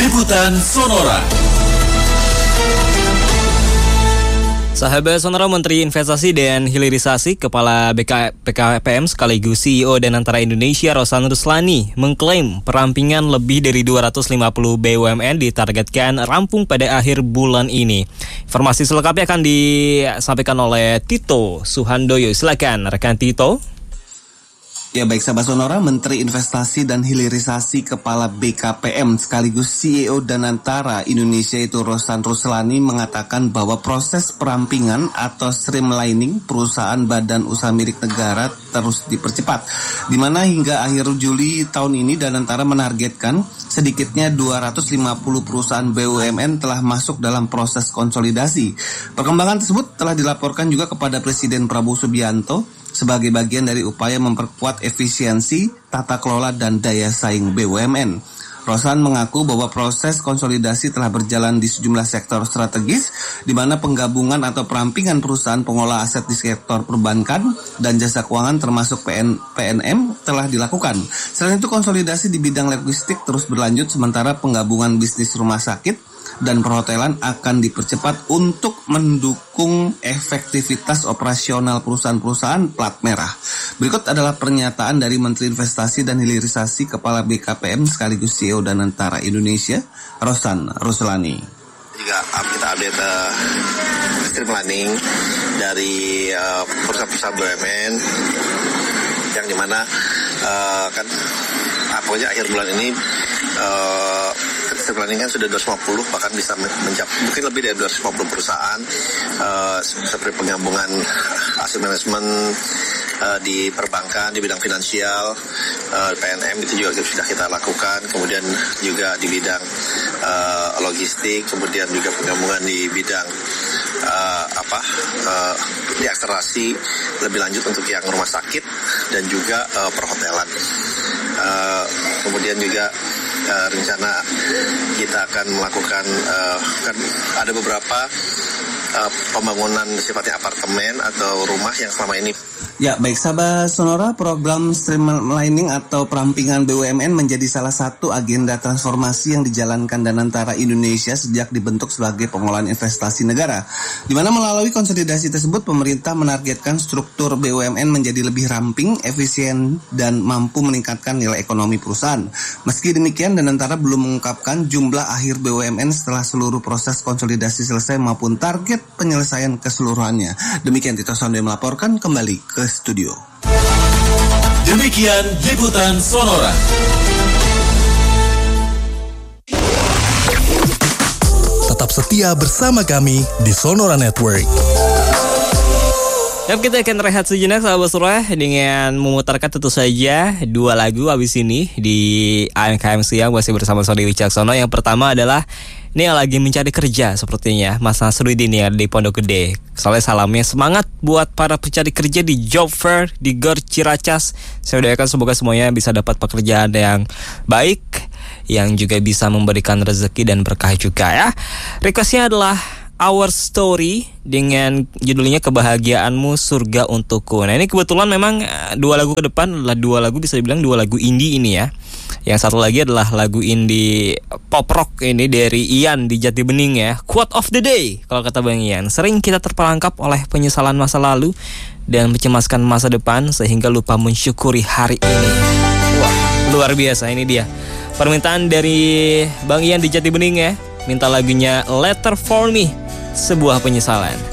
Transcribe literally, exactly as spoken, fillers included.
Liputan Sonora. Sahabat Sonora, Menteri Investasi dan Hilirisasi Kepala B K P K P M sekaligus C E O Danantara Indonesia Rosan Ruslani mengklaim perampingan lebih dari dua ratus lima puluh B U M N ditargetkan rampung pada akhir bulan ini. Informasi selengkapnya akan disampaikan oleh Tito Suhandoyo. Silakan rekan Tito. Ya baik sahabat Sonora, Menteri Investasi dan Hilirisasi Kepala B K P M sekaligus C E O Danantara Indonesia itu Rosan Ruslani mengatakan bahwa proses perampingan atau streamlining perusahaan badan usaha milik negara terus dipercepat, di mana hingga akhir Juli tahun ini Danantara menargetkan sedikitnya dua ratus lima puluh perusahaan B U M N telah masuk dalam proses konsolidasi. Perkembangan tersebut telah dilaporkan juga kepada Presiden Prabowo Subianto sebagai bagian dari upaya memperkuat efisiensi, tata kelola, dan daya saing B U M N. Rosan mengaku bahwa proses konsolidasi telah berjalan di sejumlah sektor strategis, di mana penggabungan atau perampingan perusahaan pengolah aset di sektor perbankan dan jasa keuangan termasuk P N, P N M telah dilakukan. Selain itu, konsolidasi di bidang logistik terus berlanjut, sementara penggabungan bisnis rumah sakit dan perhotelan akan dipercepat untuk mendukung efektivitas operasional perusahaan-perusahaan plat merah. Berikut adalah pernyataan dari Menteri Investasi dan Hilirisasi Kepala B K P M sekaligus C E O Danantara Indonesia, Rosan Ruslani. Juga kita update uh, streamlining dari uh, perusahaan-perusahaan B U M N yang dimana uh, kan pokoknya akhir bulan ini uh, streamlining kan sudah dua ratus lima puluh, bahkan bisa mencapai mungkin lebih dari dua ratus lima puluh perusahaan uh, seperti penggabungan aset manajemen uh, di perbankan, di bidang finansial, uh, P N M itu juga sudah kita lakukan, kemudian juga di bidang uh, logistik, kemudian juga penggabungan di bidang uh, apa uh, di akselerasi lebih lanjut untuk yang rumah sakit dan juga uh, perhotelan. Uh, kemudian juga uh, rencana kita akan melakukan uh, kan ada beberapa uh, pembangunan sifatnya apartemen atau rumah yang selama ini. Ya, baik sahabat Sonora, program streamlining atau perampingan B U M N menjadi salah satu agenda transformasi yang dijalankan Danantara Indonesia sejak dibentuk sebagai pengolahan investasi negara. Di mana melalui konsolidasi tersebut, pemerintah menargetkan struktur B U M N menjadi lebih ramping, efisien, dan mampu meningkatkan nilai ekonomi perusahaan. Meski demikian, Danantara belum mengungkapkan jumlah akhir B U M N setelah seluruh proses konsolidasi selesai maupun target penyelesaian keseluruhannya. Demikian Tito Suhandoyo melaporkan, kembali ke studio. Demikian Liputan Sonora. Tetap setia bersama kami di Sonora Network. Dan kita akan rehat sejenak sahabat Sonora dengan memutarkan tentu saja dua lagu abis ini di A M K M Siang masih bersama Sony Wicaksono. Yang pertama adalah ini yang lagi mencari kerja sepertinya Mas Nasruddin ya di Pondok Gede. Soalnya salamnya semangat buat para pencari kerja di Job Fair di Gor Ciracas. Saya doakan semoga semuanya bisa dapat pekerjaan yang baik, yang juga bisa memberikan rezeki dan berkah juga ya. Requestnya adalah Our Story dengan judulnya Kebahagiaanmu Surga Untukku. Nah ini kebetulan memang dua lagu ke depan adalah dua lagu bisa dibilang dua lagu indie ini ya. Yang satu lagi adalah lagu indie pop rock ini dari Ian di Jati Bening ya. Quote of the day kalau kata Bang Ian. Sering kita terperangkap oleh penyesalan masa lalu dan mencemaskan masa depan sehingga lupa mensyukuri hari ini. Wah luar biasa, ini dia permintaan dari Bang Ian di Jati Bening ya. Minta lagunya Letter for Me, sebuah penyesalan.